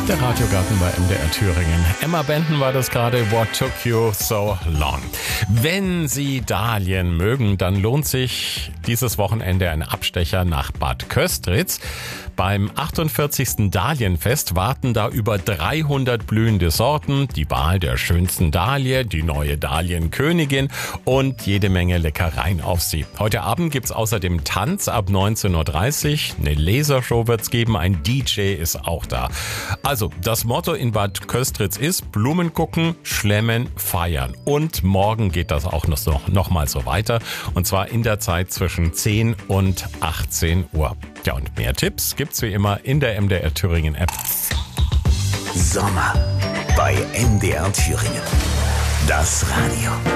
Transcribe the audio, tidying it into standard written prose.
Der Radiogarten bei MDR Thüringen. Emma Benton war das gerade. What took you so long? Wenn Sie Dahlien mögen, dann lohnt sich dieses Wochenende ein Abstecher nach Bad Köstritz. Beim 48. Dahlienfest warten da über 300 blühende Sorten, die Wahl der schönsten Dahlie, die neue Dahlienkönigin und jede Menge Leckereien auf Sie. Heute Abend gibt's außerdem Tanz ab 19.30 Uhr, eine Lasershow wird's geben, ein DJ ist auch da. Also, das Motto in Bad Köstritz ist Blumen gucken, schlemmen, feiern. Und morgen geht das auch noch mal so weiter. Und zwar in der Zeit zwischen 10 und 18 Uhr. Ja, und mehr Tipps gibt's wie immer in der MDR Thüringen App. Sommer bei MDR Thüringen. Das Radio.